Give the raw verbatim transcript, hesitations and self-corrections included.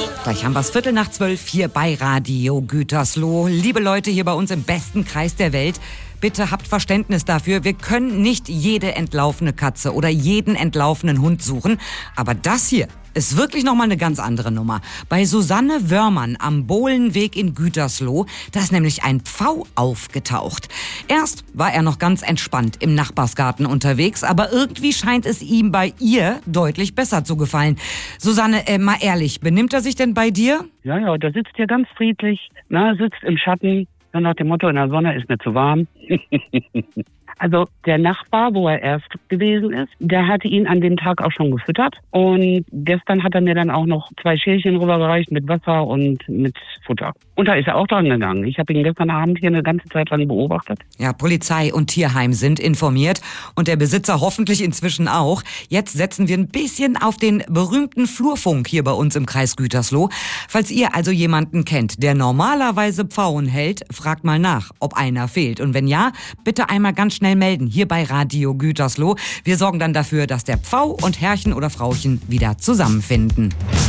Gleich haben wir es Viertel nach zwölf hier bei Radio Gütersloh. Liebe Leute hier bei uns im besten Kreis der Welt, bitte habt Verständnis dafür. Wir können nicht jede entlaufene Katze oder jeden entlaufenen Hund suchen. Aber das hier ist wirklich nochmal eine ganz andere Nummer. Bei Susanne Wörmann am Bohlenweg in Gütersloh, da ist nämlich ein Pfau aufgetaucht. Erst war er noch ganz entspannt im Nachbarsgarten unterwegs, aber irgendwie scheint es ihm bei ihr deutlich besser zu gefallen. Susanne, äh, mal ehrlich, benimmt er sich denn bei dir? Ja, ja, der sitzt hier ganz friedlich, na, sitzt im Schatten, dann nach dem Motto, in der Sonne ist mir zu warm. Also der Nachbar, wo er erst gewesen ist, der hatte ihn an dem Tag auch schon gefüttert. Und gestern hat er mir dann auch noch zwei Schälchen rübergereicht mit Wasser und mit Futter. Und da ist er auch dran gegangen. Ich habe ihn gestern Abend hier eine ganze Zeit lang beobachtet. Ja, Polizei und Tierheim sind informiert und der Besitzer hoffentlich inzwischen auch. Jetzt setzen wir ein bisschen auf den berühmten Flurfunk hier bei uns im Kreis Gütersloh. Falls ihr also jemanden kennt, der normalerweise Pfauen hält, fragt mal nach, ob einer fehlt. Und wenn ja, bitte einmal ganz schnell melden hier bei Radio Gütersloh. Wir sorgen dann dafür, dass der Pfau und Herrchen oder Frauchen wieder zusammenfinden.